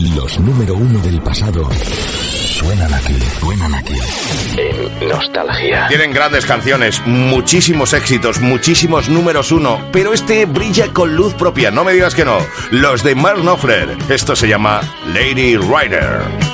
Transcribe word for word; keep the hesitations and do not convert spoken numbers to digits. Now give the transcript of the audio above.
Los número uno del pasado suenan aquí, suenan aquí. En Nostalgia. Tienen grandes canciones, muchísimos éxitos, muchísimos números uno, pero este brilla con luz propia, no me digas que no. Los de Mark Knopfler. Esto se llama Lady Rider.